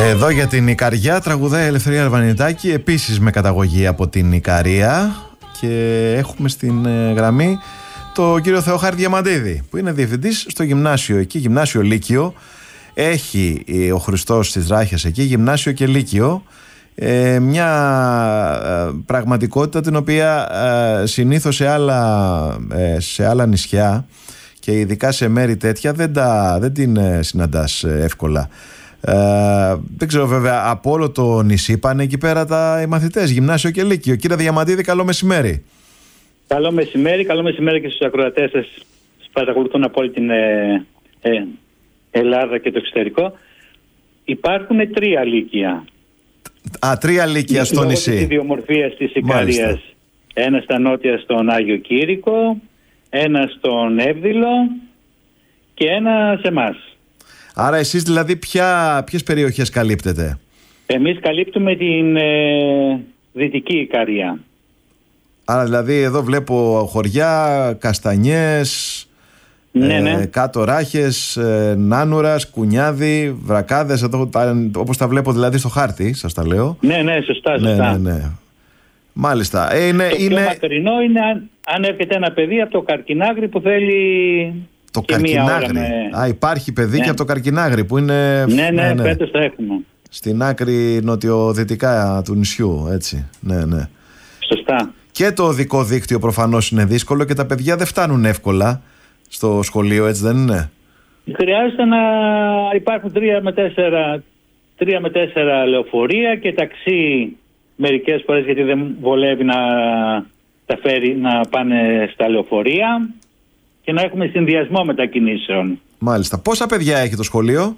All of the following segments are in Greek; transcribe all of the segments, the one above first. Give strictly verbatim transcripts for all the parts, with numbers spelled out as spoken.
Εδώ για την Ικαριά τραγουδάει Ελευθερία Αρβανιτάκη, επίσης με καταγωγή από την Ικαρία, και έχουμε στην γραμμή το κύριο Θεοχάρη Διαμαντίδη, που είναι διευθυντής στο γυμνάσιο εκεί, γυμνάσιο Λύκειο. Έχει ο Χριστός της Ράχιας εκεί γυμνάσιο και Λύκειο, ε, μια ε, πραγματικότητα την οποία ε, συνήθως σε άλλα, ε, σε άλλα νησιά και ειδικά σε μέρη τέτοια δεν, τα, δεν την ε, συναντάς ε, εύκολα. Ε, δεν ξέρω βέβαια, από όλο το νησί πάνε εκεί πέρα τα, οι μαθητές, γυμνάσιο και Λύκειο. Κύριε Διαμαντίδη, καλό μεσημέρι. Καλό μεσημέρι, καλό μεσημέρι και στους ακροατές σας που παρακολουθούν από όλη την ε, ε, Ελλάδα και το εξωτερικό. Υπάρχουν τρία λύκεια. Α, τρία λύκεια στο νησί. Λόγω της ιδιομορφίας της Ικαρίας. Ένα στα νότια στον Άγιο Κήρυκο, ένα στον Εύδηλο και ένα σε εμάς. Άρα εσείς δηλαδή ποια, ποιες περιοχές καλύπτετε? Εμείς καλύπτουμε την ε, Δυτική Ικαρία. Άρα δηλαδή εδώ βλέπω χωριά, Καστανιές, ναι, ναι. Ε, κάτω Ράχες, ε, Νάνουρας, Κουνιάδη, Βρακάδες, εδώ, όπως τα βλέπω δηλαδή στο χάρτη, σας τα λέω. Ναι, ναι, σωστά, σωστά. Ναι, ναι, ναι. Μάλιστα. Ε, είναι, το είναι... πιο μακρινό είναι αν, αν έρχεται ένα παιδί από το Καρκινάγρι που θέλει... Το Καρκινάγρι. Με... Α, υπάρχει παιδί ναι. και από το Καρκινάγρι που είναι... Ναι, ναι, ναι, ναι. φέτος θα έχουμε. Στην άκρη νοτιοδυτικά του νησιού, έτσι. Ναι, ναι. Σωστά. Και το οδικό δίκτυο προφανώς είναι δύσκολο και τα παιδιά δεν φτάνουν εύκολα στο σχολείο, έτσι δεν είναι? Χρειάζεται να υπάρχουν τρία με τέσσερα, τρία με τέσσερα λεωφορεία και ταξί μερικές φορές, γιατί δεν βολεύει να τα φέρει να πάνε στα λεωφορεία, και να έχουμε συνδυασμό μετακινήσεων. Μάλιστα. Πόσα παιδιά έχει το σχολείο?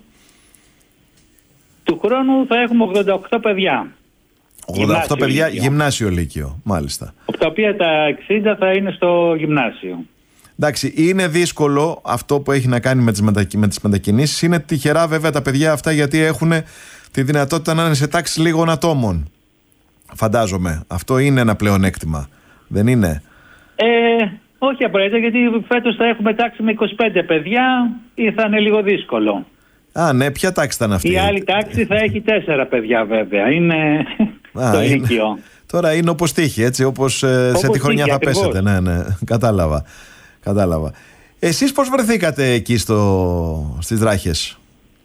Του χρόνου θα έχουμε ογδόντα οκτώ παιδιά. ογδόντα οκτώ παιδιά λύκειο. Γυμνάσιο Λύκειο, μάλιστα. Από τα οποία τα εξήντα θα είναι στο γυμνάσιο. Εντάξει, είναι δύσκολο αυτό που έχει να κάνει με τις, μετακι... με τις μετακινήσεις. Είναι τυχερά βέβαια τα παιδιά αυτά, γιατί έχουν τη δυνατότητα να είναι σε τάξη λίγων ατόμων. Φαντάζομαι. Αυτό είναι ένα πλεονέκτημα. Δεν είναι? Ε, όχι απαραίτητα, γιατί φέτος θα έχουμε τάξη με είκοσι πέντε παιδιά ή θα είναι λίγο δύσκολο. Α, ναι, ποια τάξη ήταν αυτή? Η άλλη τάξη θα έχει τέσσερα παιδιά βέβαια. Είναι Α, το είναι... Λύκειο. Τώρα είναι όπως τύχει, έτσι, όπως, όπως σε τη χρονιά τύχει, θα ακριβώς. Πέσετε. Ναι, ναι, κατάλαβα. Κατάλαβα. Εσείς πώς βρεθήκατε εκεί στο... στις Ράχες?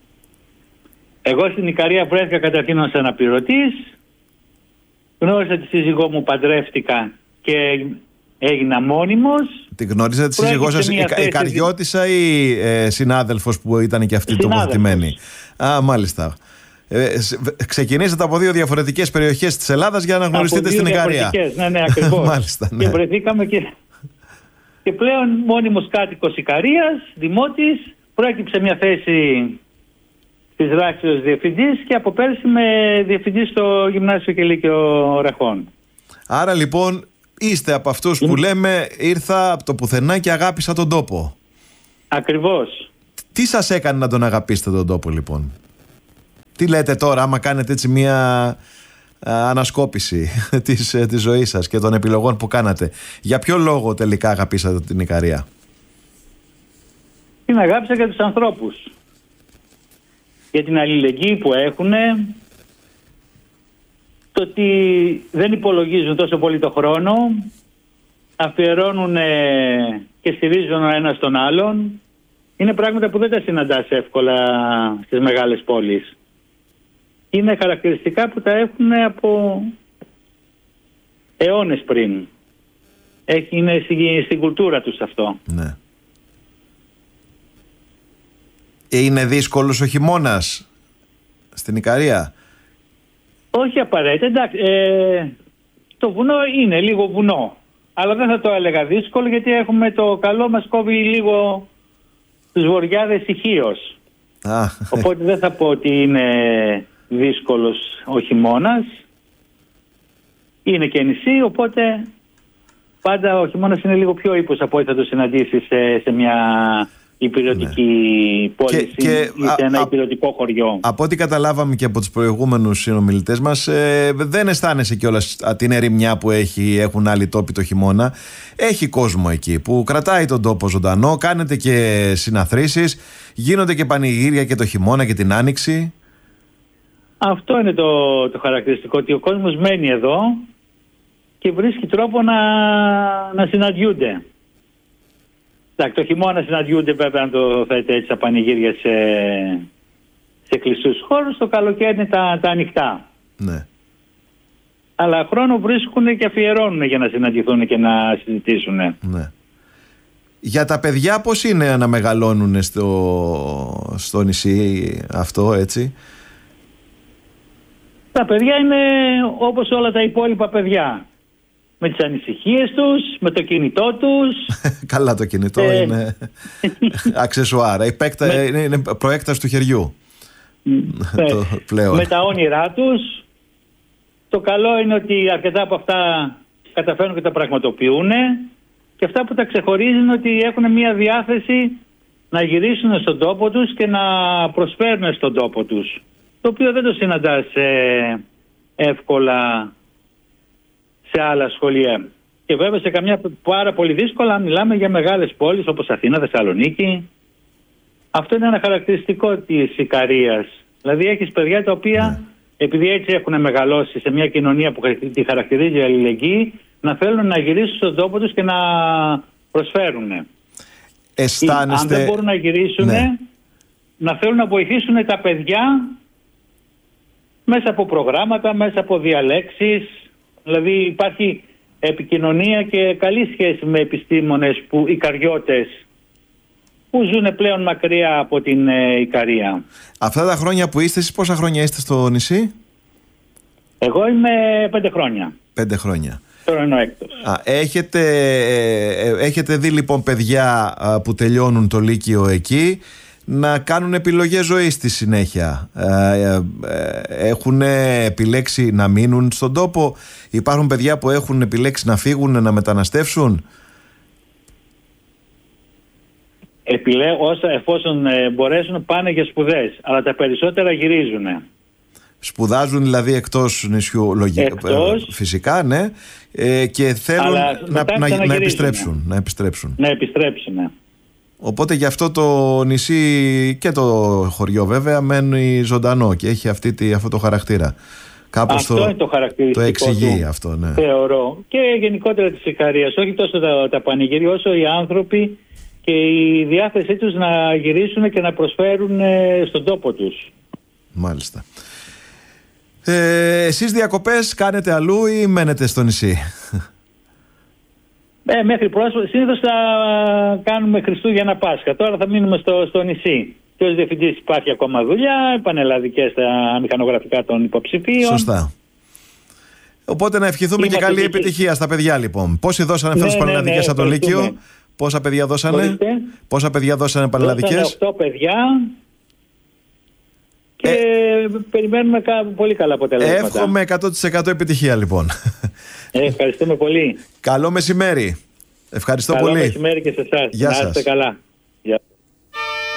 Εγώ στην Ικαρία βρέθηκα καταρχήν ως αναπληρωτής. Γνώρισα τη σύζυγό μου, παντρεύτηκα και έγινα μόνιμος. Τη γνώριζα τη σύζυγό σας, η Ικαριώτισσα ή ε, συνάδελφος που ήταν και αυτή τοποθετημένη? Α, μάλιστα. Ε, ξεκινήσατε από δύο διαφορετικές περιοχές της Ελλάδας για να γνωριστείτε στην Ικαρία. Ναι, ναι, ακριβώς. Μάλιστα, ναι. Και βρεθήκαμε και... και πλέον μόνιμος κάτοικος Ικαρίας, δημότης, προέκυψε μια θέση της Ράχης ως διευθυντής και από πέρσι με διευθυντής στο Γυμνάσιο και Λύκειο Ραχών. Άρα λοιπόν είστε από αυτούς που λέμε ήρθα από το πουθενά και αγάπησα τον τόπο. Ακριβώς. Τι σας έκανε να τον αγαπήσετε τον τόπο λοιπόν? Τι λέτε τώρα άμα κάνετε έτσι μια ανασκόπηση της, της ζωής σας και των επιλογών που κάνατε? Για ποιο λόγο τελικά αγαπήσατε την Ικαρία? Την αγάπησα για τους ανθρώπους, για την αλληλεγγύη που έχουν, το ότι δεν υπολογίζουν τόσο πολύ το χρόνο, αφιερώνουν και στηρίζουν ο ένας τον άλλον. Είναι πράγματα που δεν τα συναντάς εύκολα στις μεγάλες πόλεις. Είναι χαρακτηριστικά που τα έχουν από αιώνες πριν. Έχει, είναι στην κουλτούρα τους αυτό. Ναι. Είναι δύσκολος ο χειμώνας στην Ικαρία? Όχι απαραίτητα. Εντάξει, ε, το βουνό είναι λίγο βουνό. Αλλά δεν θα το έλεγα δύσκολο, γιατί έχουμε το καλό μας κόβει λίγο τους βοριάδες ηχείως. Οπότε δεν θα πω ότι είναι δύσκολος ο χειμώνας. Είναι και νησί, οπότε πάντα ο χειμώνας είναι λίγο πιο ύπος από ό,τι θα το συναντήσεις σε, σε μια υπηρετική ναι. πόλη ή σε ένα α, υπηρετικό χωριό. Από ό,τι καταλάβαμε και από τους προηγούμενους συνομιλητές μας, ε, δεν αισθάνεσαι κιόλας την ερημιά που έχει, έχουν άλλοι τόποι το χειμώνα. Έχει κόσμο εκεί που κρατάει τον τόπο ζωντανό, κάνετε και συναθρήσεις, γίνονται και πανηγύρια και το χειμώνα και την άνοιξη. Αυτό είναι το, το χαρακτηριστικό, ότι ο κόσμος μένει εδώ και βρίσκει τρόπο να, να συναντιούνται. Εντάξει, το χειμώνα συναντιούνται βέβαια, αν το θέτε έτσι, τα πανηγύρια σε, σε κλειστούς χώρους, το καλοκαίρι είναι τα, τα ανοιχτά. Ναι. Αλλά χρόνο βρίσκουν και αφιερώνουν για να συναντηθούν και να συζητήσουν. Ναι. Για τα παιδιά πώς είναι να μεγαλώνουν στο, στο νησί αυτό, έτσι? Τα παιδιά είναι όπως όλα τα υπόλοιπα παιδιά. Με τις ανησυχίες τους, με το κινητό τους. Καλά, το κινητό ε... είναι αξεσουάρα. Η παίκτα... με... είναι, είναι προέκταση του χεριού. Ε... το πλέον. Με τα όνειρά τους. Το καλό είναι ότι αρκετά από αυτά καταφέρνουν και τα πραγματοποιούν. Και αυτά που τα ξεχωρίζουν είναι ότι έχουν μια διάθεση να γυρίσουν στον τόπο τους και να προσφέρουν στον τόπο τους. Το οποίο δεν το συναντάς ε, εύκολα σε άλλα σχολεία. Και βέβαια σε καμιά πάρα πολύ δύσκολα μιλάμε για μεγάλες πόλεις όπως Αθήνα, Θεσσαλονίκη. Αυτό είναι ένα χαρακτηριστικό της Ικαρίας. Δηλαδή έχεις παιδιά τα οποία, yeah. επειδή έτσι έχουν μεγαλώσει σε μια κοινωνία που τη χαρακτηρίζει η αλληλεγγύη, να θέλουν να γυρίσουν στον τόπο τους και να προσφέρουν. Αισθάνεστε... Αν δεν μπορούν να γυρίσουν, ναι. να θέλουν να βοηθήσουν τα παιδιά μέσα από προγράμματα, μέσα από διαλέξεις. Δηλαδή υπάρχει επικοινωνία και καλή σχέση με επιστήμονες, που, Ικαριώτες, που ζουν πλέον μακριά από την ε, Ικαρία. Αυτά τα χρόνια που είστε, εσείς πόσα χρόνια είστε στο νησί? Εγώ είμαι πέντε χρόνια. Πέντε χρόνια. Τώρα είναι ο έκτος. Α, έχετε, ε, έχετε δει λοιπόν παιδιά που τελειώνουν το Λύκειο εκεί να κάνουν επιλογές ζωής στη συνέχεια? Ε, ε, έχουν επιλέξει να μείνουν στον τόπο? Υπάρχουν παιδιά που έχουν επιλέξει να φύγουν, να μεταναστεύσουν? Επιλέ, όσα εφόσον ε, μπορέσουν πάνε για σπουδές, αλλά τα περισσότερα γυρίζουν. Σπουδάζουν δηλαδή εκτός νησιού, λογικά, εκτός, φυσικά, ναι, ε, και θέλουν να, να, να, να επιστρέψουν. Να επιστρέψουν. Να επιστρέψουν, ναι. Οπότε γι' αυτό το νησί και το χωριό βέβαια μένει ζωντανό και έχει αυτή τη, αυτό το χαρακτήρα. Κάπως αυτό το, είναι το χαρακτηριστικό. Το εξηγεί του, αυτό, ναι. Θεωρώ. Και γενικότερα της Ικαρίας. Όχι τόσο τα, τα πανηγύρια, όσο οι άνθρωποι και η διάθεσή τους να γυρίσουν και να προσφέρουν ε, στον τόπο τους. Μάλιστα. Ε, εσείς διακοπές κάνετε αλλού ή μένετε στο νησί? Ε, μέχρι πρόσφατα συνήθως θα κάνουμε Χριστούγεννα Πάσχα. Τώρα θα μείνουμε στο, στο νησί. Και ως διευθυντής υπάρχει ακόμα δουλειά, πανελλαδικές στα μηχανογραφικά των υποψηφίων. Σωστά. Οπότε να ευχηθούμε Είμαστε και καλή και... επιτυχία στα παιδιά λοιπόν. Πόσοι δώσανε φέτος ναι, πανελλαδικές ναι, ναι, από το Λύκειο? Πόσα παιδιά δώσανε? Μπορείτε. Πόσα παιδιά δώσανε πανελλαδικές? Δώσανε οκτώ παιδιά. Και ε, περιμένουμε πολύ καλά αποτελέσματα. Εύχομαι εκατό τοις εκατό επιτυχία λοιπόν. Ε, ευχαριστούμε πολύ. Καλό μεσημέρι. Ευχαριστώ Καλό πολύ. Καλό μεσημέρι και σε εσάς. Γεια σας. Να είστε καλά.